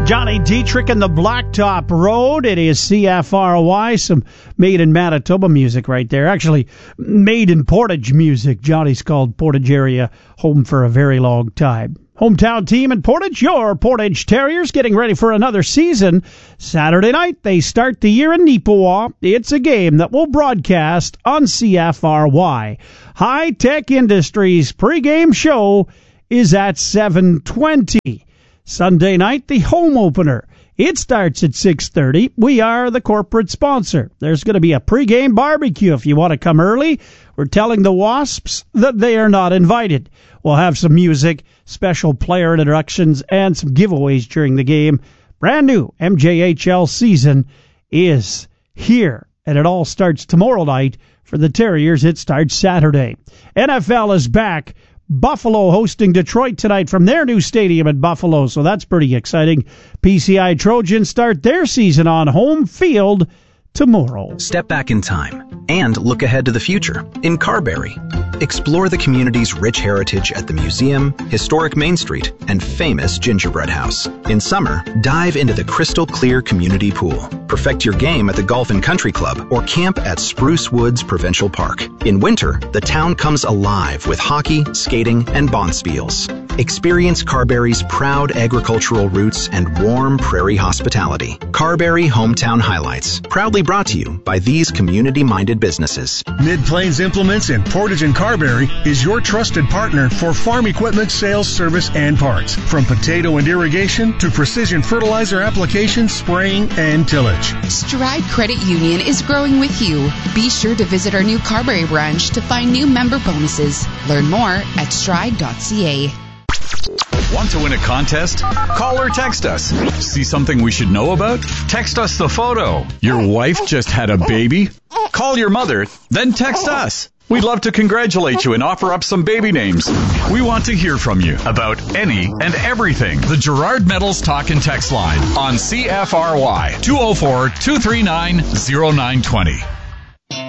Johnny Dietrich and the Blacktop Road. It is CFRY, some made in Manitoba music right there. Actually, made in Portage music. Johnny's called Portage area home for a very long time. Hometown team in Portage, your Portage Terriers, getting ready for another season. Saturday night, they start the year in Neepawa. It's a game that will broadcast on CFRY. High Tech Industries pregame show is at 7:20. Sunday night, the home opener. It starts at 6:30. We are the corporate sponsor. There's going to be a pregame barbecue if you want to come early. We're telling the Wasps that they are not invited. We'll have some music, special player introductions, and some giveaways during the game. Brand new MJHL season is here, and it all starts tomorrow night. For the Terriers, it starts Saturday. NFL is back. Buffalo hosting Detroit tonight from their new stadium in Buffalo, so that's pretty exciting. PCI Trojans start their season on home field tomorrow. Step back in time and look ahead to the future in Carberry. Explore the community's rich heritage at the museum, historic Main Street, and famous Gingerbread House. In summer, dive into the crystal clear community pool. Perfect your game at the Golf and Country Club or camp at Spruce Woods Provincial Park. In winter, the town comes alive with hockey, skating, and bonspiels. Experience Carberry's proud agricultural roots and warm prairie hospitality. Carberry Hometown Highlights, proudly brought to you by these community-minded businesses. Mid-Plains Implements in Portage and Carberry is your trusted partner for farm equipment sales, service, and parts. From potato and irrigation to precision fertilizer application, spraying, and tillage. Stride Credit Union is growing with you. Be sure to visit our new Carberry branch to find new member bonuses. Learn more at stride.ca. Want to win a contest? Call or text us. See something we should know about? Text us the photo. Your wife just had a baby? Call your mother, then text us. We'd love to congratulate you and offer up some baby names. We want to hear from you about any and everything. The Gerard Metals Talk and Text line on CFRY 204-239-0920.